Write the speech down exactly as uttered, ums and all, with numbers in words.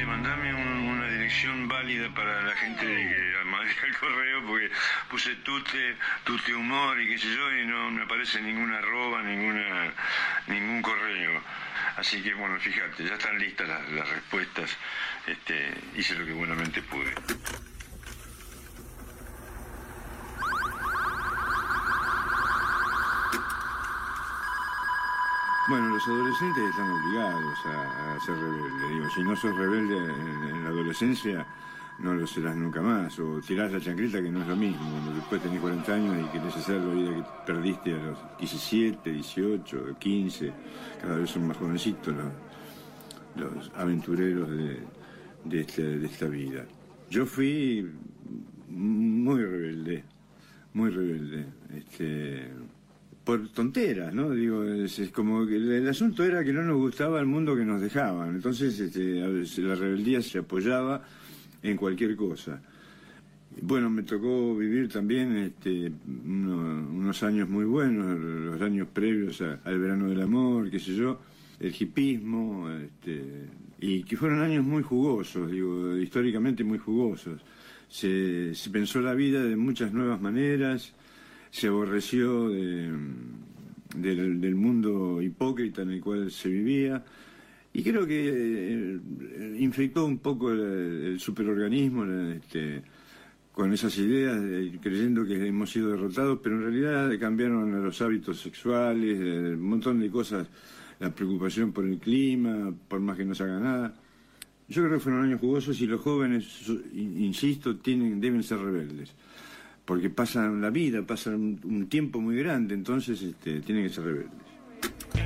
Dale, mandame un, una dirección válida para la gente que maneja el correo, porque puse tute, tute humor y qué sé yo, y no me aparece ninguna arroba, ninguna, ningún correo. Así que bueno, fíjate, ya están listas las, las respuestas. Este, hice lo que buenamente pude. Bueno, los adolescentes están obligados a, a ser rebeldes. Digo, si no sos rebelde en, en la adolescencia, no lo serás nunca más. O tirás la chancleta, que no es lo mismo. Cuando después tenés cuarenta años y querés hacer la vida que perdiste a los diecisiete, dieciocho, quince, cada vez son más jovencitos los, los aventureros de, de, este, de esta vida. Yo fui muy rebelde, muy rebelde. Este... por tonteras, ¿no? Digo, es, es como que el, el asunto era que no nos gustaba el mundo que nos dejaban, entonces este, la rebeldía se apoyaba en cualquier cosa. Bueno, me tocó vivir también este, uno, unos años muy buenos, los años previos a, al verano del amor, qué sé yo, el hipismo, este, y que fueron años muy jugosos, digo, históricamente muy jugosos. Se, se pensó la vida de muchas nuevas maneras, se aborreció de, del, del mundo hipócrita en el cual se vivía, y creo que eh, infectó un poco el, el superorganismo este, con esas ideas, eh, creyendo que hemos sido derrotados, pero en realidad cambiaron los hábitos sexuales, eh, un montón de cosas, la preocupación por el clima, por más que no se haga nada. Yo creo que fueron años jugosos, y los jóvenes, insisto, tienen, deben ser rebeldes, porque pasan la vida, pasan un tiempo muy grande, entonces este, tienen que ser rebeldes.